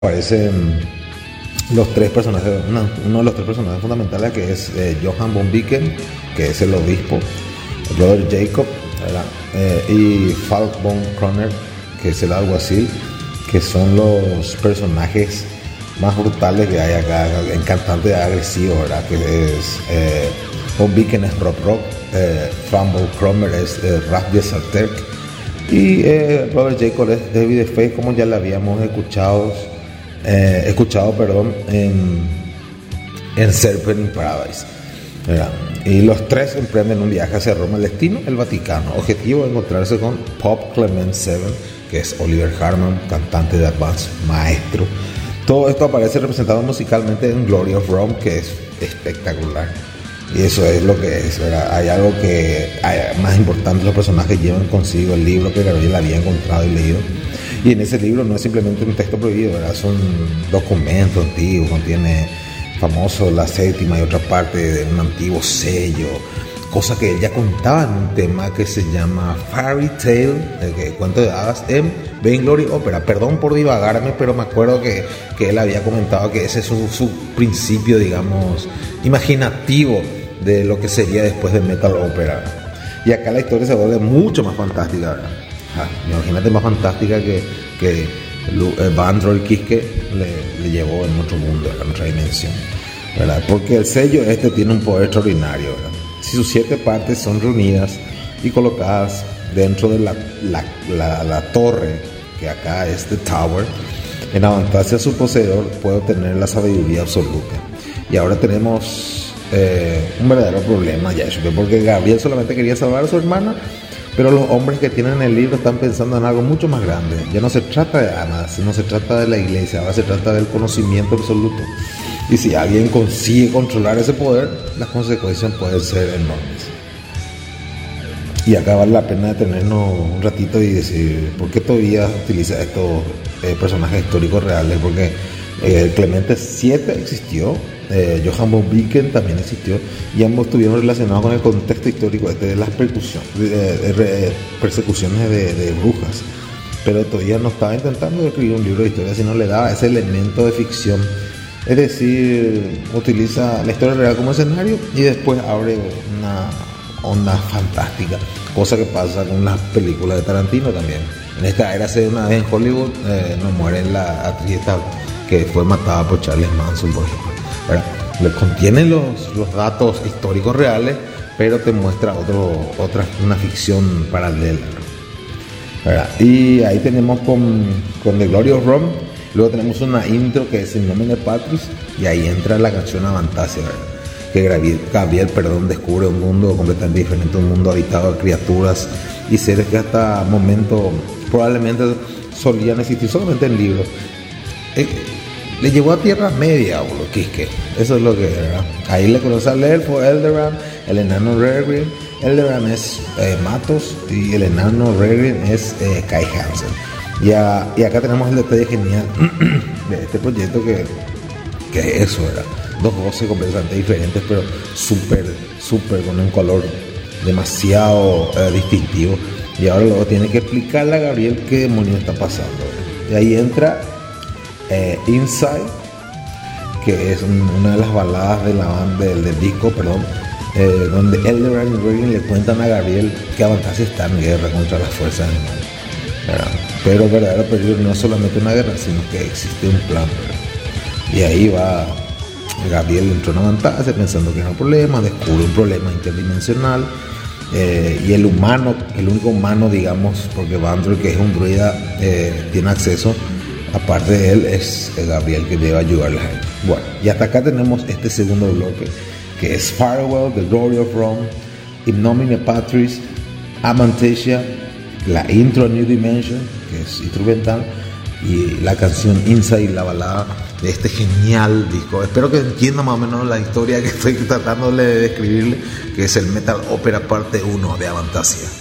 aparecen los tres personajes, uno de los tres personajes fundamentales, que es Johann von Viken, que es el obispo, Brother Jacob, ¿verdad? Y Falk von Kroner, que es el alguacil, que son los personajes más brutales que hay acá, encantante agresivo, ¿verdad? Que es von Viken es Rob Rock, Falk von Kroner es Raf Deserter, y Brother Jacob es David Faith, como ya le habíamos escuchado en Serpent in Paradise, ¿verdad? Y los tres emprenden un viaje hacia Roma, el destino el Vaticano. Objetivo: encontrarse con Pope Clement VII, que es Oliver Hartman, cantante de Advance, maestro. Todo esto aparece representado musicalmente en Glory of Rome, que es espectacular. Y eso es lo que es, ¿verdad? Hay algo que más importante: los personajes llevan consigo el libro que Gabriel había encontrado y leído. Y en ese libro no es simplemente un texto prohibido, ¿verdad? Son documentos antiguos, contiene famoso la séptima y otra parte de un antiguo sello, cosa que él ya contaba en un tema que se llama Fairy Tale, el cuento de hadas en Vainglory Opera. Perdón por divagarme, pero me acuerdo que él había comentado que ese es su principio, digamos, imaginativo de lo que sería después de Metal Opera. Y acá la historia se vuelve mucho más fantástica, ¿verdad? Imagínate, más fantástica que Bandro el Quisque le llevó en otro mundo, en otra dimensión, ¿verdad? Porque el sello tiene un poder extraordinario, ¿verdad? Si sus 7 partes son reunidas y colocadas dentro de la torre, que acá es The Tower, en Avantasia su poseedor puede obtener la sabiduría absoluta. Y ahora tenemos un verdadero problema, ya, porque Gabriel solamente quería salvar a su hermana, pero los hombres que tienen el libro están pensando en algo mucho más grande. Ya no se trata de Amas, no se trata de la iglesia, ahora se trata del conocimiento absoluto. Y si alguien consigue controlar ese poder, las consecuencias pueden ser enormes. Y acá vale la pena detenernos un ratito y decir, ¿por qué todavía utiliza estos personajes históricos reales? Porque Clemente VII existió, Johann von Viken también existió, y ambos estuvieron relacionados con el contexto histórico de las persecuciones de brujas. Pero todavía no estaba intentando escribir un libro de historia, sino le daba ese elemento de ficción. Es decir, utiliza la historia real como escenario y después abre una onda fantástica, cosa que pasa con las películas de Tarantino también. En esta era hace una vez en Hollywood, no muere la actriz que fue matada por Charles Manson, por ejemplo, ¿verdad? Le contiene los datos históricos reales, pero te muestra una ficción paralela, ¿verdad? Y ahí tenemos con The Glory of Rome. Luego tenemos una intro que es In Nomine Patris, y ahí entra la canción Avantasia, ¿verdad? Que Gabriel descubre un mundo completamente diferente, un mundo habitado de criaturas y seres que hasta momento probablemente solían existir solamente en libros. Le llevó a Tierra Media, boludo, Quisque. Eso es lo que era. Ahí le conoce al elfo Elderam, el enano Regrin. Elderam es Matos y el enano Regrin es Kai Hansen. Y acá tenemos el detalle genial de este proyecto, que eso era. 2 voces completamente diferentes, pero súper con un color demasiado distintivo. Y ahora luego tiene que explicarle a Gabriel qué demonios está pasando, ¿verdad? Y ahí entra Inside, que es una de las baladas de la banda del disco, donde Elderam y Regin le cuentan a Gabriel que Avantasia está en guerra contra las fuerzas del mal, ¿verdad? Pero el verdadero peligro no es solamente una guerra, sino que existe un plan, ¿verdad? Y ahí va Gabriel, entró en Avantasia pensando que era un problema, descubre un problema interdimensional, y el único humano, digamos, porque Bandro, que es un druida, tiene acceso. Aparte de él, es Gabriel, que debe ayudarle a él. Bueno, y hasta acá tenemos este segundo bloque, que es Farewell, The Glory of Rome, In Nomine Patris, Avantasia, la intro New Dimension, que es instrumental, y la canción Inside, la balada de este genial disco. Espero que entiendan más o menos la historia que estoy tratando de describirle, que es el Metal Opera parte 1 de Avantasia.